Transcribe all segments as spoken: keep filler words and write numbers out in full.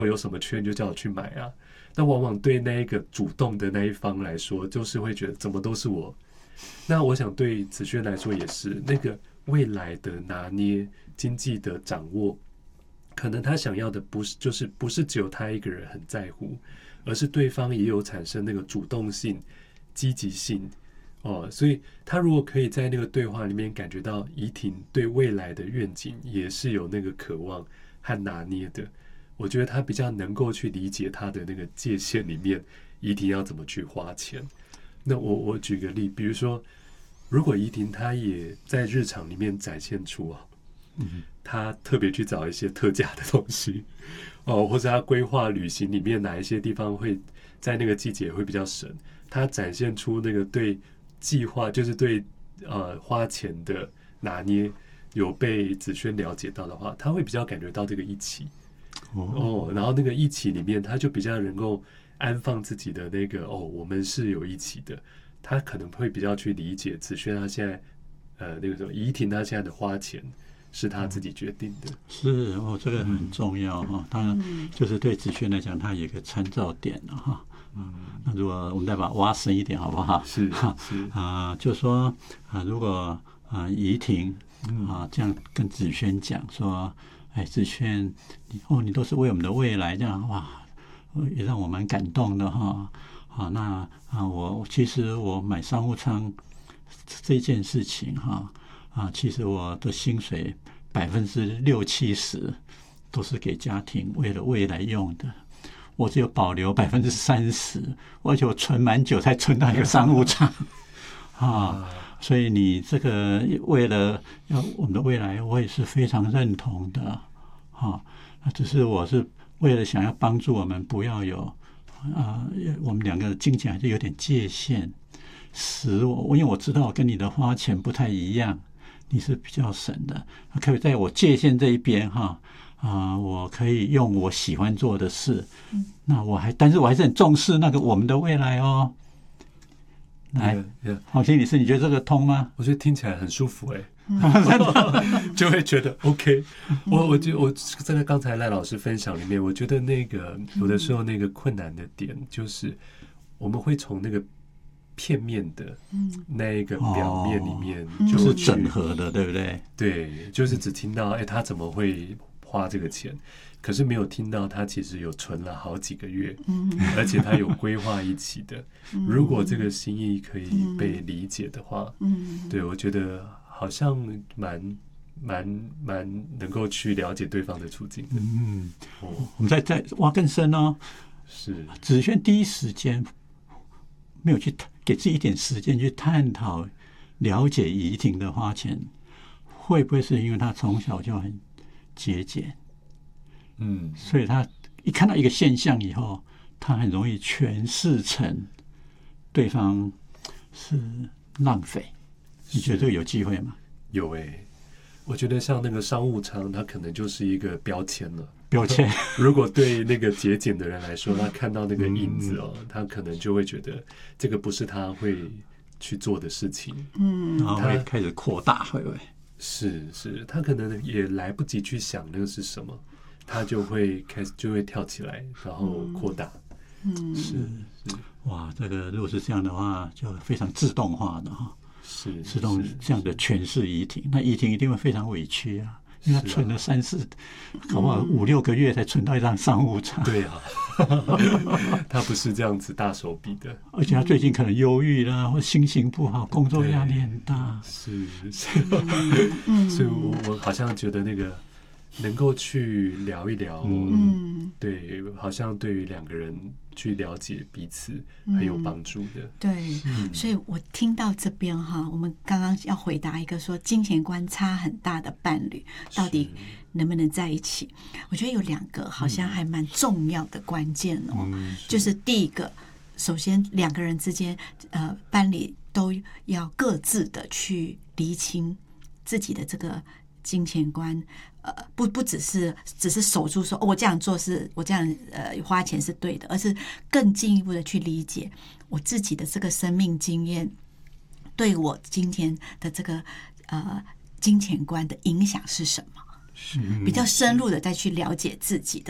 我有什么缺你就叫我去买啊。那往往对那一个主动的那一方来说，就是会觉得怎么都是我。那我想对子轩来说也是，那个未来的拿捏、经济的掌握，可能他想要的不是就是不是只有他一个人很在乎，而是对方也有产生那个主动性、积极性哦。所以他如果可以在那个对话里面感觉到怡婷对未来的愿景也是有那个渴望和拿捏的，我觉得他比较能够去理解他的那个界限里面，怡婷要怎么去花钱。那我我举个例，比如说，如果怡婷她也在日常里面展现出啊，嗯，她特别去找一些特价的东西哦，或者她规划旅行里面哪一些地方会在那个季节会比较省，她展现出那个对计划，就是对呃花钱的拿捏有被子轩了解到的话，她会比较感觉到这个一起哦，然后那个一起里面，她就比较能够安放自己的那个哦，我们是有一起的，他可能会比较去理解子轩他现在呃那个什么怡婷他现在的花钱是他自己决定的。 是哦，这个很重要哈。当然，就是对子轩来讲，他有一个参照点了哈。嗯，那如果我们再把它挖深一点，好不好？ 是哈是啊、呃，就说啊，如果啊怡婷啊这样跟子轩讲说，哎，子轩，哦，你都是为我们的未来，这样哇。也让我蛮感动的哈，好，那啊，我其实我买商务舱这件事情哈啊，其实我的薪水百分之六七十都是给家庭为了未来用的，我只有保留百分之三十，而且我存蛮久才存到一个商务舱啊，所以你这个为了要我们的未来，我也是非常认同的啊，只是我是。为了想要帮助我们不要有啊、呃，我们两个金钱还是有点界限，使我因为我知道我跟你的花钱不太一样，你是比较省的，可以在我界限这一边哈啊、呃，我可以用我喜欢做的事，嗯、那我还但是我还是很重视那个我们的未来哦。来，黄心理师，你觉得这个通吗？ 我觉得听起来很舒服哎、欸。就会觉得 OK， 我我就我在刚才赖老师分享里面，我觉得那个有的时候那个困难的点就是我们会从那个片面的那一个表面里面就、 哦、就是整合的，对不对？ 对，就是只听到哎他怎么会花这个钱，可是没有听到他其实有存了好几个月，而且他有规划一起的。如果这个心意可以被理解的话，对，我觉得。好像蛮蛮蛮能够去了解对方的处境的。 嗯，哦、我们再再挖更深哦。 是子轩第一时间没有去给自己一点时间去探讨、了解怡婷的花钱，会不会是因为他从小就很节俭？嗯，所以他一看到一个现象以后，他很容易诠释成对方是浪费。你觉得这个有机会吗？ 有诶、欸，我觉得像那个商务舱，它可能就是一个标签了。 标签， 如果对那个节俭的人来说，他看到那个影子哦，嗯、他可能就会觉得这个不是他会去做的事情。 嗯，然后会开始扩大，会不会？ 是是，他可能也来不及去想那个是什么，他就会开始就会跳起来，然后扩大。 嗯，是是，哇，这个如果是这样的话，就非常自动化的哈。 是自动这样的诠释怡婷，那怡婷一定会非常委屈啊，因为他存了三四，搞不好五六个月才存到一张商务舱。 对啊，他不是这样子大手笔的， 而且他最近可能忧郁啦，或心情不好，工作压力很大。 是是，所以我我好像觉得那个能够去聊一聊，嗯，对，好像对于两个人去了解彼此很有帮助的。 嗯、对、嗯，所以我听到这边哈，我们刚刚要回答一个说金钱观差很大的伴侣到底能不能在一起？我觉得有两个好像还蛮重要的关键哦，嗯、是就是第一个，首先两个人之间呃伴侣都要各自的去厘清自己的这个金钱观。呃，不不只是只是守住说、哦、我这样做是我这样呃花钱是对的，而是更进一步的去理解我自己的这个生命经验对我今天的这个呃金钱观的影响是什么，比较深入的再去了解自己的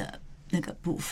那个部